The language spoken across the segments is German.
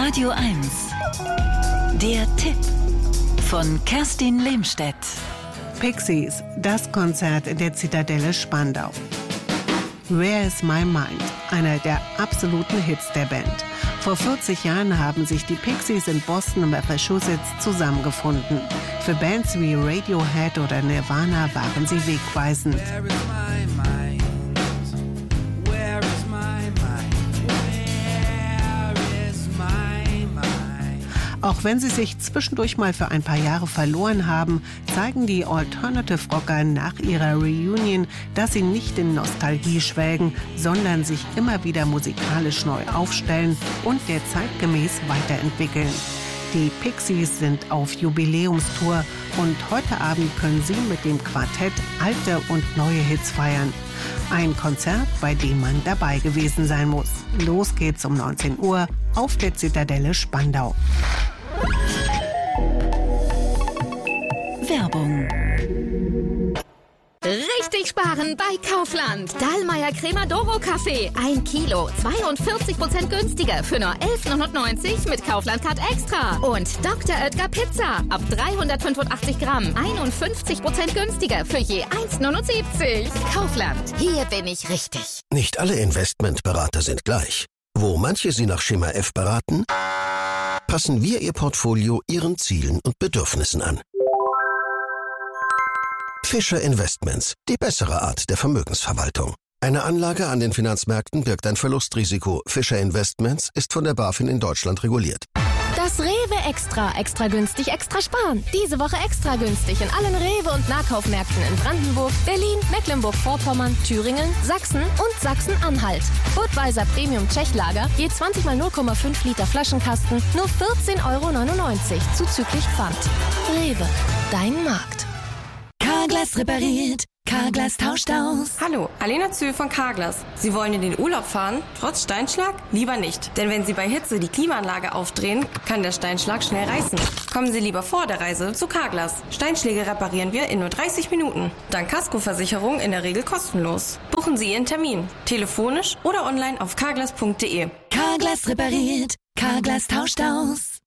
Radio 1. Der Tipp von Kerstin Lehmstedt. Pixies, das Konzert in der Zitadelle Spandau. Where is my mind? Einer der absoluten Hits der Band. Vor 40 Jahren haben sich die Pixies in Boston, Massachusetts zusammengefunden. Für Bands wie Radiohead oder Nirvana waren sie wegweisend. Auch wenn sie sich zwischendurch mal für ein paar Jahre verloren haben, zeigen die Alternative Rocker nach ihrer Reunion, dass sie nicht in Nostalgie schwelgen, sondern sich immer wieder musikalisch neu aufstellen und der zeitgemäß weiterentwickeln. Die Pixies sind auf Jubiläumstour und heute Abend können sie mit dem Quartett alte und neue Hits feiern. Ein Konzert, bei dem man dabei gewesen sein muss. Los geht's um 19 Uhr auf der Zitadelle Spandau. Werbung. Richtig sparen bei Kaufland. Dallmayr Cremadoro Kaffee. 1 Kilo, 42% günstiger für nur 11,99 mit Kaufland Card Extra. Und Dr. Oetker Pizza. Ab 385 Gramm, 51% günstiger für je 1,79. Kaufland, hier bin ich richtig. Nicht alle Investmentberater sind gleich. Wo manche Sie nach Schema F beraten, passen wir Ihr Portfolio Ihren Zielen und Bedürfnissen an. Fischer Investments, die bessere Art der Vermögensverwaltung. Eine Anlage an den Finanzmärkten birgt ein Verlustrisiko. Fischer Investments ist von der BaFin in Deutschland reguliert. Das Rewe Extra. Extra günstig, extra sparen. Diese Woche extra günstig in allen Rewe- und Nahkaufmärkten in Brandenburg, Berlin, Mecklenburg-Vorpommern, Thüringen, Sachsen und Sachsen-Anhalt. Budweiser Premium Tschechlager, je 20 mal 0,5 Liter Flaschenkasten, nur 14,99 € zuzüglich Pfand. Rewe, dein Markt. Carglass repariert. Carglass tauscht aus. Hallo, Alena Zühl von Carglass. Sie wollen in den Urlaub fahren, trotz Steinschlag? Lieber nicht. Denn wenn Sie bei Hitze die Klimaanlage aufdrehen, kann der Steinschlag schnell reißen. Kommen Sie lieber vor der Reise zu Carglass. Steinschläge reparieren wir in nur 30 Minuten. Dank Kaskoversicherung in der Regel kostenlos. Buchen Sie Ihren Termin. Telefonisch oder online auf carglass.de. Carglass repariert. Carglass tauscht aus.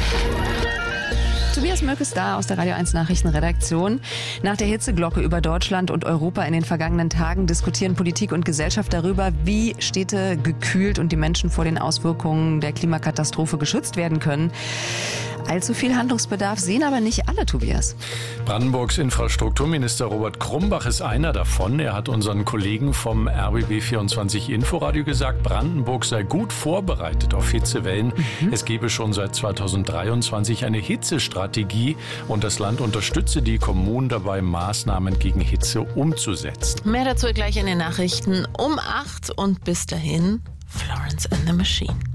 Tobias Möck ist da aus der Radio 1 Nachrichtenredaktion. Nach der Hitzeglocke über Deutschland und Europa in den vergangenen Tagen diskutieren Politik und Gesellschaft darüber, wie Städte gekühlt und die Menschen vor den Auswirkungen der Klimakatastrophe geschützt werden können. Allzu viel Handlungsbedarf sehen aber nicht alle, Tobias. Brandenburgs Infrastrukturminister Robert Krumbach ist einer davon. Er hat unseren Kollegen vom RBB24 Inforadio gesagt, Brandenburg sei gut vorbereitet auf Hitzewellen. Es gebe schon seit 2023 eine Hitzestrategie und das Land unterstütze die Kommunen dabei, Maßnahmen gegen Hitze umzusetzen. Mehr dazu gleich in den Nachrichten um 8 und bis dahin Florence and the Machine.